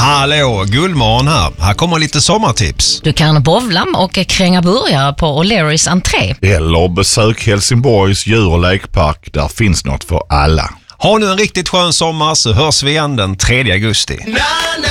Hallå, Gullmorgon här. Här kommer lite sommartips. Du kan bowla och kränga burgare på O'Learys entré. Eller besök Helsingborgs djur- och lekpark. Där finns något för alla. Ha nu en riktigt skön sommar så hörs vi igen den 3 augusti.